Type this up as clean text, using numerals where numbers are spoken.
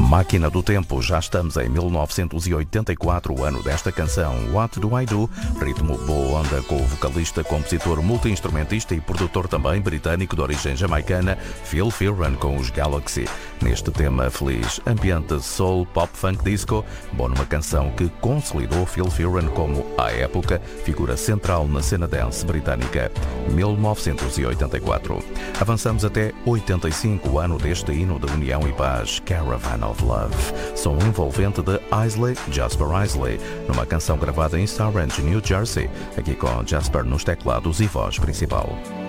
Máquina do Tempo, já estamos em 1984, o ano desta canção What Do I Do? Ritmo boa onda com o vocalista, compositor, multi-instrumentista e produtor também britânico de origem jamaicana Phil Fearon com os Galaxy. Neste tema feliz, ambiente soul, pop, funk, disco, bom numa canção que consolidou Phil Fearon como, à época, figura central na cena dance britânica. 1984. Avançamos até 85, o ano deste hino da União e Paz, Caravan of Love. Som envolvente de Isley, Jasper Isley, numa canção gravada em Star Ranch, New Jersey, aqui com Jasper nos teclados e voz principal.